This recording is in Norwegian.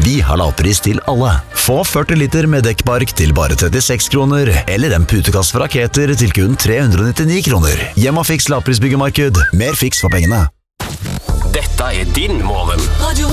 Vi har lavpris til alle. Få 40 liter med dekkbark til bare 36 kroner, eller en putekasse for raketer til kun 399 kroner. Hjemme Fiks lavprisbyggemarked. Mer fiks for pengene. Dette din morgen.